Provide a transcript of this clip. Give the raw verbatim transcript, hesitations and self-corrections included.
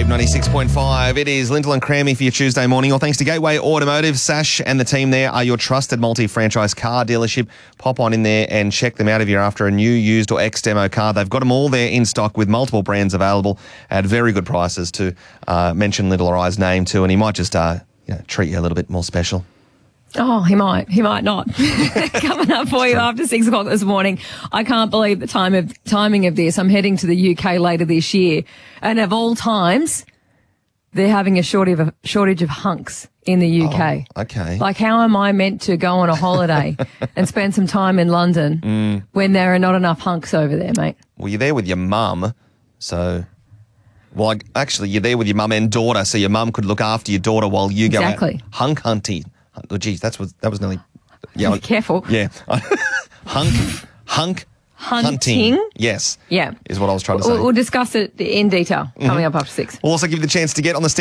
Wave ninety-six point five. It is Lintel and Crammy for your Tuesday morning. All thanks to Gateway Automotive. Sash and the team there are your trusted multi-franchise car dealership. Pop on in there and check them out if you're after a new, used or ex-demo car. They've got them all there in stock with multiple brands available at very good prices to uh, mention Lintel or I's name too, and he might just uh, you know, treat you a little bit more special. Oh, he might. He might not. Coming up for you after six o'clock this morning. I can't believe the time of timing of this. I'm heading to the U K later this year. And of all times, they're having a shortage of, shortage of hunks in the U K. Oh, okay. Like, how am I meant to go on a holiday and spend some time in London mm. when there are not enough hunks over there, mate? Well, you're there with your mum, so... Well, actually, you're there with your mum and daughter, so your mum could look after your daughter while you go exactly. out hunk hunting. Oh, geez, that's what that was nearly. Yeah, careful. Yeah, hunk, hunk, hunting. hunting. Yes. Yeah, is what I was trying to say. We'll, we'll discuss it in detail coming mm-hmm. up after six. We'll also give you the chance to get on the stand.